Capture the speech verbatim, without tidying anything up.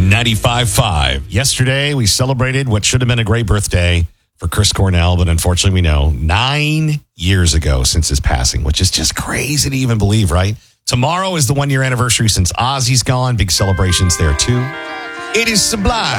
ninety-five point five. Yesterday, we celebrated what should have been a great birthday for Chris Cornell, but unfortunately, we know nine years ago since his passing, which is just crazy to even believe, right? Tomorrow is the one-year anniversary since Ozzy's gone. Big celebrations there, too. It is sublime.